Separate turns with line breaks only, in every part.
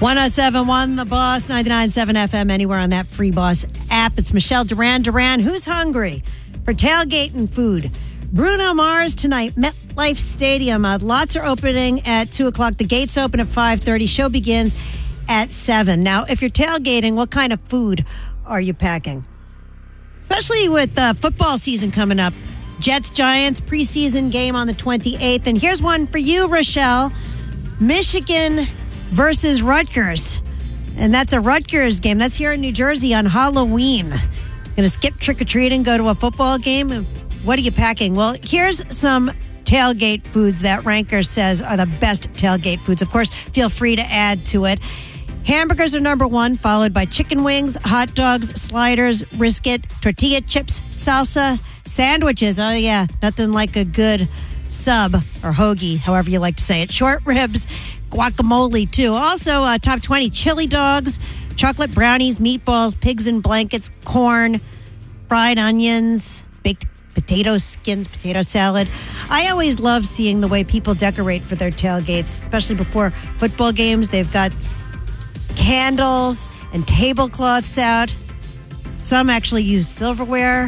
107.1 The Boss, 99.7 FM, anywhere on that Free Boss app. It's Michelle Duran. Who's hungry for tailgating food? Bruno Mars tonight, MetLife Stadium. Lots are opening at 2 o'clock. The gates open at 5:30. Show begins at 7. Now, if you're tailgating, what kind of food are you packing? Especially with football season coming up. Jets-Giants preseason game on the 28th. And here's one for you, Rochelle. Michigan versus Rutgers. And that's a Rutgers game. That's here in New Jersey on Halloween. Going to skip trick-or-treating, go to a football game? What are you packing? Well, here's some tailgate foods that Ranker says are the best tailgate foods. Of course, feel free to add to it. Hamburgers are number one, followed by chicken wings, hot dogs, sliders, brisket, tortilla chips, salsa, sandwiches. Oh, yeah, nothing like a good sub or hoagie, however you like to say it. Short ribs, guacamole, too. Also, top 20, chili dogs, chocolate brownies, meatballs, pigs in blankets, corn, fried onions, baked potato skins, potato salad. I always love seeing the way people decorate for their tailgates, especially before football games. They've got candles and tablecloths out. Some actually use silverware.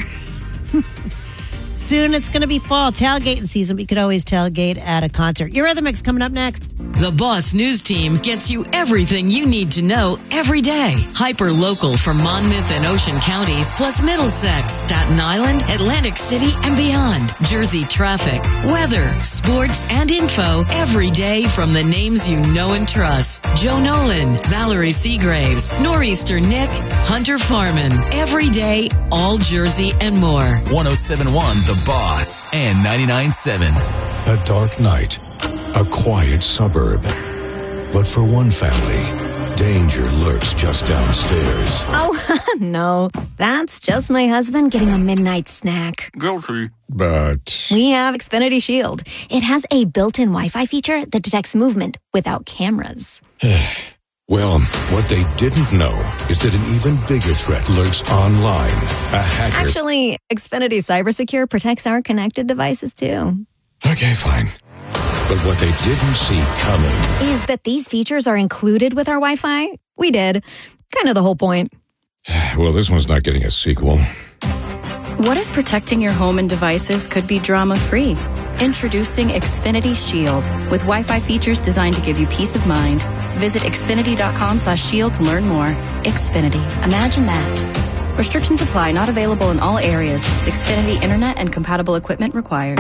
Soon it's going to be fall tailgating season. We could always tailgate at a concert. Your Rhythm Mix coming up next.
The Boss News Team gets you everything you need to know every day. Hyper local for Monmouth and Ocean counties, plus Middlesex, Staten Island, Atlantic City, and beyond. Jersey traffic, weather, sports, and info every day from the names you know and trust. Joe Nolan, Valerie Seagraves, Nor'easter Nick, Hunter Farman. Every day, all Jersey and more.
107.1 The Boss and 99.7.
A dark night, a quiet suburb. But for one family, danger lurks just downstairs.
Oh, no. That's just my husband getting a midnight snack.
Guilty. But
We have Xfinity Shield. It has a built-in Wi-Fi feature that detects movement without cameras.
well, what they didn't know is that an even bigger threat lurks online. A hacker.
Actually, Xfinity CyberSecure protects our connected devices, too.
Okay, fine. But what they didn't see coming
Is that these features are included with our Wi-Fi? We did. Kind of the whole point.
Well, this one's not getting a sequel.
What if protecting your home and devices could be drama-free? Introducing Xfinity Shield with Wi-Fi features designed to give you peace of mind. Visit xfinity.com/shield to learn more. Xfinity. Imagine that. Restrictions apply. Not available in all areas. Xfinity Internet and compatible equipment required.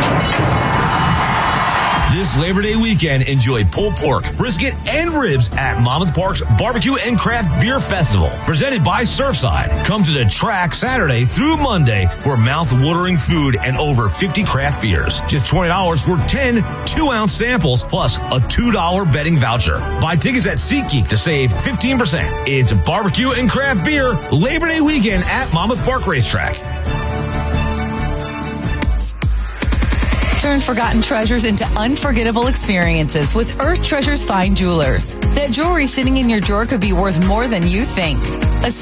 This Labor Day weekend, enjoy pulled pork, brisket, and ribs at Monmouth Park's Barbecue and Craft Beer Festival, presented by Surfside. Come to the track Saturday through Monday for mouth-watering food and over 50 craft beers. Just $20 for 10 2-ounce samples, plus a $2 betting voucher. Buy tickets at SeatGeek to save 15%. It's Barbecue and Craft Beer Labor Day weekend at Monmouth Park Racetrack.
Turn forgotten treasures into unforgettable experiences with Earth Treasures Fine Jewelers. That jewelry sitting in your drawer could be worth more than you think.